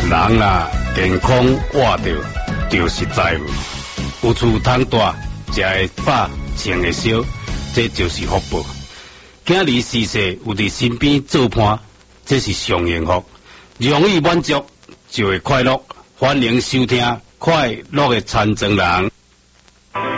人啊，健康活着就是财富。有厝通住，食会饱，穿会烧，这就是福报。今日逝世有伫身边做伴，这是上幸福。容易满足就会快乐。欢迎收听《快乐的残障人》。